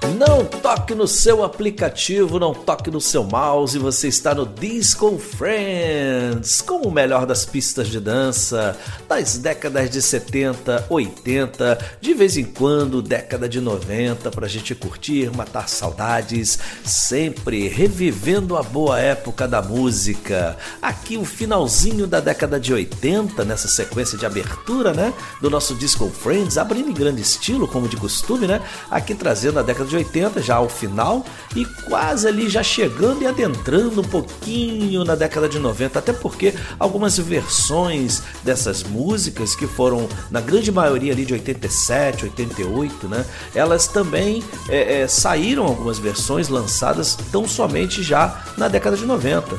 Não toque no seu aplicativo, não toque no seu mouse, você está no Disco Friends, com o melhor das pistas de dança das décadas de 70, 80, de vez em quando década de 90, pra gente curtir, matar saudades, sempre revivendo a boa época da música. Aqui o finalzinho da década de 80, nessa sequência de abertura, né, do nosso Disco Friends, abrindo em grande estilo, como de costume, né, aqui trazendo a década de 80 já ao final e quase ali já chegando e adentrando um pouquinho na década de 90, até porque algumas versões dessas músicas que foram na grande maioria ali de 87, 88, né, elas também saíram algumas versões lançadas tão somente já na década de 90,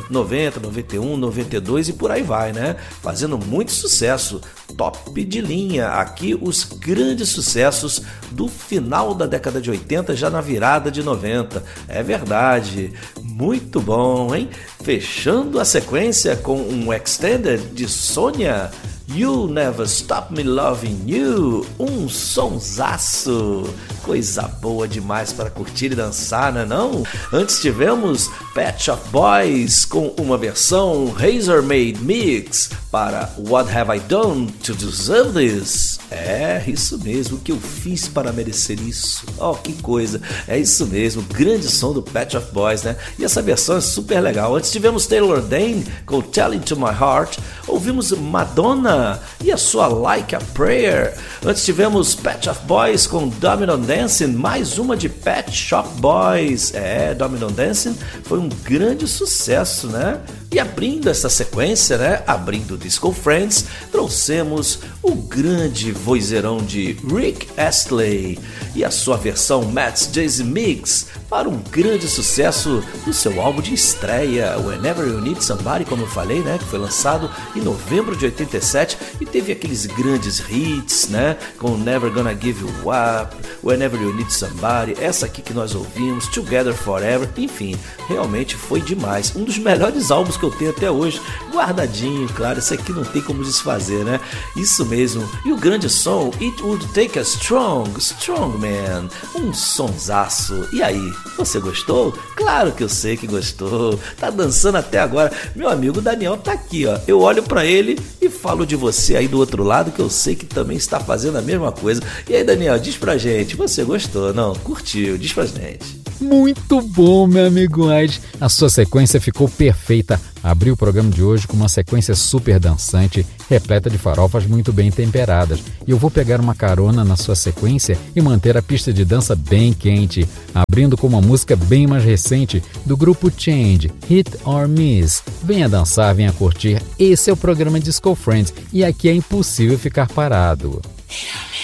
91, 92 e por aí vai, né, fazendo muito sucesso. Top de linha, aqui os grandes sucessos do final da década de 80, já na virada de 90. É verdade, muito bom, hein? Fechando a sequência com um extended de Sônia, You Never Stop Me Loving You, um sonsaço, coisa boa demais para curtir e dançar, né não? Antes tivemos Pet Shop Boys com uma versão Razor Made Mix para What Have I Done to Deserve This? É, isso mesmo, o que eu fiz para merecer isso? Oh, que coisa, é isso mesmo, grande som do Pet Shop Boys, né? E essa versão é super legal. Antes tivemos Taylor Dayne com Telling to My Heart, ouvimos Madonna e a sua Like a Prayer. Antes tivemos Pet Shop Boys com Domino Dancing, mais uma de Pet Shop Boys. É, Domino Dancing foi um grande sucesso, né? E abrindo essa sequência, né? Abrindo o Disco Friends, trouxemos o grande vozeirão de Rick Astley e a sua versão Matt's Jazz Mix para um grande sucesso do seu álbum de estreia, Whenever You Need Somebody, como eu falei, né? Que foi lançado em novembro de 87 e teve aqueles grandes hits, né? Com Never Gonna Give You Up, Whenever You Need Somebody, essa aqui que nós ouvimos, Together Forever, enfim, realmente foi demais. Um dos melhores álbuns que eu tenho até hoje, guardadinho, claro, esse aqui não tem como desfazer, né? Isso mesmo. E o grande som, It Would Take a Strong Man, um sonsaço. E aí, você gostou? Claro que eu sei que gostou. Tá dançando até agora. Meu amigo Daniel tá aqui, ó. Eu olho pra ele e falo de você aí do outro lado, que eu sei que também está fazendo a mesma coisa. E aí, Daniel, diz pra gente, você gostou, não? Curtiu? Diz pra gente. Muito bom, meu amigo Ed. A sua sequência ficou perfeita. Abri o programa de hoje com uma sequência super dançante, repleta de farofas muito bem temperadas. E eu vou pegar uma carona na sua sequência e manter a pista de dança bem quente, abrindo com uma música bem mais recente do grupo Change, Hit or Miss. Venha dançar, venha curtir. Esse é o programa Disco Friends e aqui é impossível ficar parado.